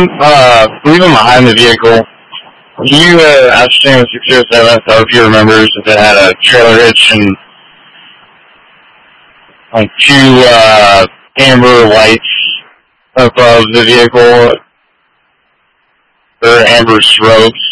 leaving behind the vehicle, you, Ashton was 607, I don't know if you remembers, if it had a trailer hitch and, like, two, amber lights above the vehicle, or amber strobes.